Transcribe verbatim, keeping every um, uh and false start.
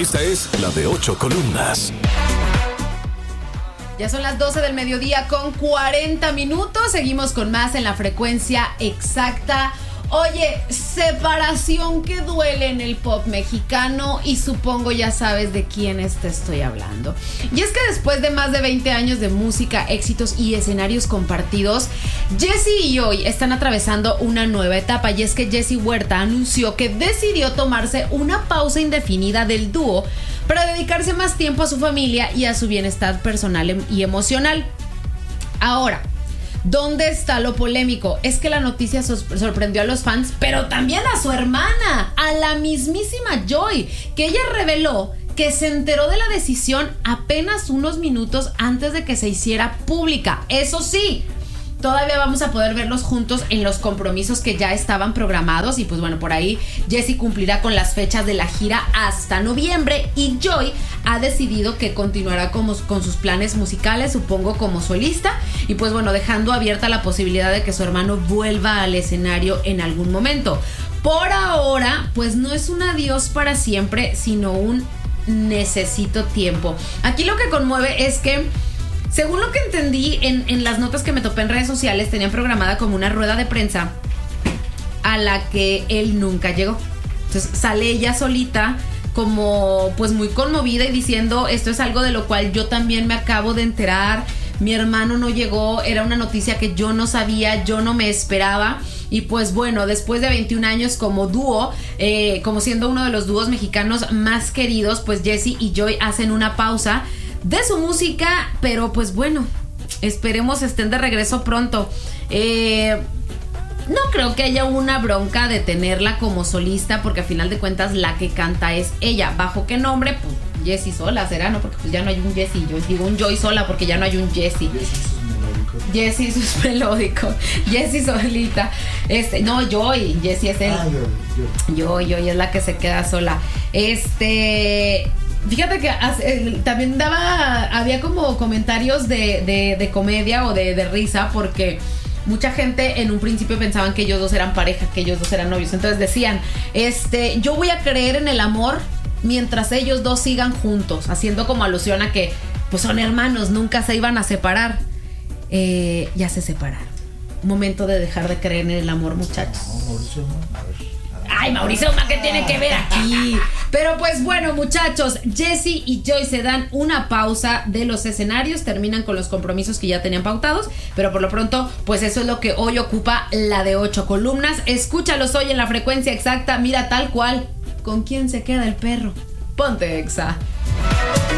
Esta es la de ocho columnas. Ya son las doce del mediodía con cuarenta minutos. Seguimos con más en la frecuencia exacta. Oye, separación que duele en el pop mexicano, y supongo ya sabes de quiénes te estoy hablando. Y es que después de más de veinte años de música, éxitos y escenarios compartidos, Jessie y Joy están atravesando una nueva etapa. Y es que Jessie Huerta anunció que decidió tomarse una pausa indefinida del dúo para dedicarse más tiempo a su familia y a su bienestar personal y emocional. Ahora, ¿dónde está lo polémico? Es que la noticia sorprendió a los fans, pero también a su hermana, a la mismísima Joy, que ella reveló que se enteró de la decisión apenas unos minutos antes de que se hiciera pública. Eso sí, todavía vamos a poder verlos juntos en los compromisos que ya estaban programados. Y pues bueno, por ahí Jessie cumplirá con las fechas de la gira hasta noviembre. Y Joy ha decidido que continuará como, con sus planes musicales, supongo como solista. Y pues bueno, dejando abierta la posibilidad de que su hermano vuelva al escenario en algún momento. Por ahora, pues no es un adiós para siempre, sino un necesito tiempo. Aquí lo que conmueve es que, según lo que entendí en, en las notas que me topé en redes sociales, tenían programada como una rueda de prensa a la que él nunca llegó. Entonces sale ella solita como pues muy conmovida y diciendo: esto es algo de lo cual yo también me acabo de enterar, mi hermano no llegó, era una noticia que yo no sabía, yo no me esperaba. Y pues bueno, después de veintiún años como dúo, eh, como siendo uno de los dúos mexicanos más queridos, pues Jessie y Joy hacen una pausa de su música, pero pues bueno, esperemos estén de regreso pronto. Eh, no creo que haya una bronca de tenerla como solista, porque a final de cuentas la que canta es ella. ¿Bajo qué nombre? Pues Jessie sola será, ¿no? Porque pues ya no hay un Jessie. Yo digo un Joy sola porque ya no hay un Jessie. Jessie sus melódicos. Jessie solita. Este, no, Joy. Jessie es él. Ah, Joy, Joy es la que se queda sola. Este... Fíjate que eh, también daba, había como comentarios de, de, de comedia o de, de risa, porque mucha gente en un principio pensaban que ellos dos eran pareja, que ellos dos eran novios. Entonces decían, este, yo voy a creer en el amor mientras ellos dos sigan juntos, haciendo como alusión a que pues son hermanos, nunca se iban a separar. Eh, ya se separaron. Momento de dejar de creer en el amor, muchachos. No, Mauricio, no. A ver. Ay, Mauricio, ¿qué tiene que ver aquí? Pero pues bueno, muchachos, Jessie y Joy se dan una pausa de los escenarios, terminan con los compromisos que ya tenían pautados, pero por lo pronto, pues eso es lo que hoy ocupa la de ocho columnas. Escúchalos hoy en la frecuencia exacta. Mira, tal cual, ¿con quién se queda el perro? Ponte Exa.